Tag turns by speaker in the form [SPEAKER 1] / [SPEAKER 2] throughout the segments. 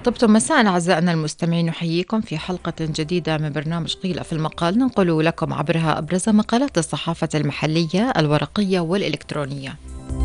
[SPEAKER 1] طبتم مساء أعزائنا المستمعين، نحييكم في حلقة جديدة من برنامج قيل في المقال، ننقل لكم عبرها أبرز مقالات الصحافة المحلية الورقية والإلكترونية.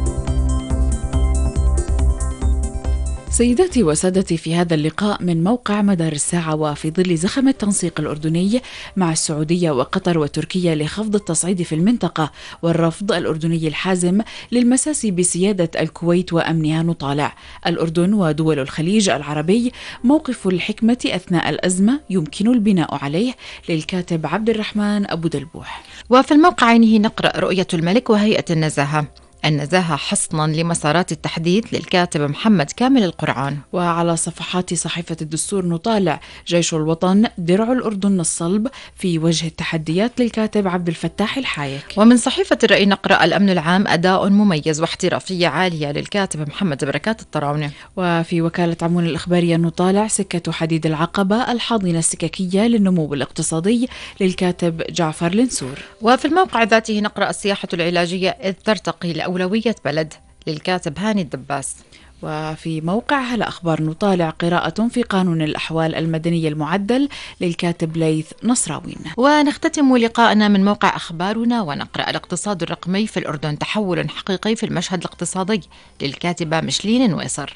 [SPEAKER 2] سيداتي وسادتي، في هذا اللقاء من موقع مدار الساعة، وفي ظل زخم التنسيق الأردني مع السعودية وقطر وتركيا لخفض التصعيد في المنطقة والرفض الأردني الحازم للمساس بسيادة الكويت وأمنها، نطالع الأردن ودول الخليج العربي موقف الحكمة أثناء الأزمة يمكن البناء عليه، للكاتب عبد الرحمن أبو دلبوح.
[SPEAKER 1] وفي الموقع عينه نقرأ رؤية الملك وهيئة النزاهة. النزاهة حصنا لمسارات التحديث، للكاتب محمد كامل القرعان.
[SPEAKER 2] وعلى صفحات صحيفة الدستور نطالع جيش الوطن درع الأردن الصلب في وجه التحديات، للكاتب عبد الفتاح الحايك.
[SPEAKER 1] ومن صحيفة الرأي نقرأ الأمن العام أداء مميز واحترافية عالية، للكاتب محمد بركات الطراونة.
[SPEAKER 2] وفي وكالة عمون الإخبارية نطالع سكة حديد العقبة الحاضنة السككية للنمو الاقتصادي، للكاتب جعفر النسور.
[SPEAKER 1] وفي الموقع ذاته نقرأ السياحة العلاجية إذ ترتقي أولوية بلد، للكاتب هاني الدباس.
[SPEAKER 2] وفي موقع هلا أخبار نطالع قراءة في قانون الأحوال المدنية المعدل، للكاتب ليث نصراوين.
[SPEAKER 1] ونختتم لقاءنا من موقع أخبارنا ونقرأ الاقتصاد الرقمي في الأردن تحول حقيقي في المشهد الاقتصادي، للكاتبة مشلين نويصر.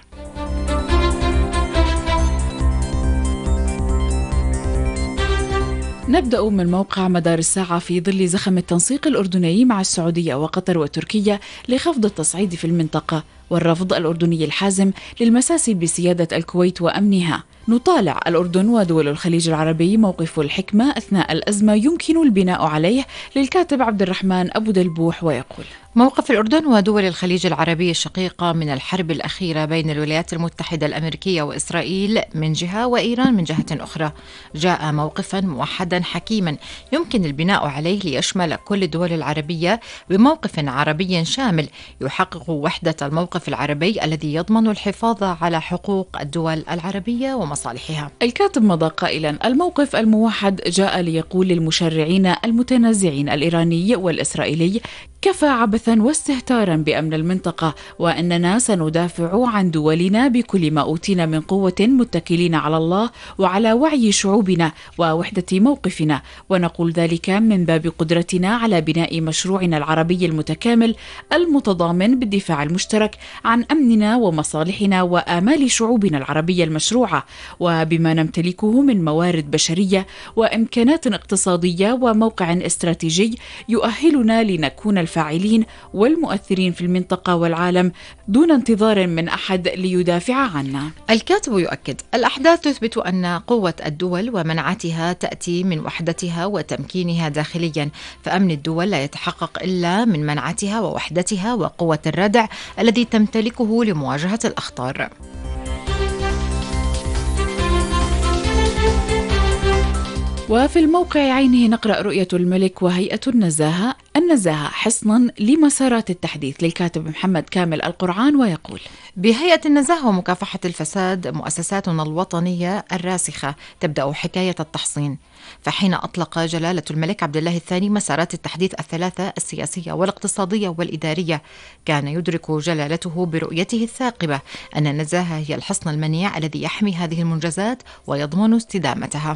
[SPEAKER 2] نبدأ من موقع مدار الساعة. في ظل زخم التنسيق الأردني مع السعودية وقطر وتركيا لخفض التصعيد في المنطقة والرفض الأردني الحازم للمساس بسيادة الكويت وأمنها، نطالع الأردن ودول الخليج العربي موقف الحكمة أثناء الأزمة يمكن البناء عليه، للكاتب عبد الرحمن أبو دلبوح، ويقول:
[SPEAKER 1] موقف الأردن ودول الخليج العربي الشقيقة من الحرب الأخيرة بين الولايات المتحدة الأمريكية وإسرائيل من جهة وإيران من جهة أخرى جاء موقفا موحدا حكيما يمكن البناء عليه، ليشمل كل الدول العربية بموقف عربي شامل يحقق وحدة الموقف العربي الذي يضمن الحفاظ على حقوق الدول العربية ومصالحها.
[SPEAKER 2] الكاتب مضى قائلا: الموقف الموحد جاء ليقول للمشرعين المتنازعين الإيراني والإسرائيلي كفى عبثا واستهتارا بأمن المنطقة، وأننا سندافع عن دولنا بكل ما أوتينا من قوة، متكلين على الله وعلى وعي شعوبنا ووحدة موقفنا، ونقول ذلك من باب قدرتنا على بناء مشروعنا العربي المتكامل المتضامن بالدفاع المشترك عن أمننا ومصالحنا وآمال شعوبنا العربية المشروعة، وبما نمتلكه من موارد بشرية وإمكانات اقتصادية وموقع استراتيجي يؤهلنا لنكون الفاعلين والمؤثرين في المنطقة والعالم دون انتظار من أحد ليدافع عنا.
[SPEAKER 1] الكاتب يؤكد: الأحداث تثبت أن قوة الدول ومنعتها تأتي من وحدتها وتمكينها داخليا، فأمن الدول لا يتحقق إلا من منعتها ووحدتها وقوة الردع الذي تمتلكه لمواجهة الأخطار.
[SPEAKER 2] وفي الموقع عينه نقرأ رؤية الملك وهيئة النزاهة. النزاهة حصنا لمسارات التحديث، للكاتب محمد كامل القرعان، ويقول:
[SPEAKER 1] بهيئة النزاهة ومكافحة الفساد مؤسساتنا الوطنية الراسخة تبدأ حكاية التحصين، فحين أطلق جلالة الملك عبد الله الثاني مسارات التحديث الثلاثة السياسية والاقتصادية والإدارية، كان يدرك جلالته برؤيته الثاقبة أن النزاهة هي الحصن المنيع الذي يحمي هذه المنجزات ويضمن استدامتها.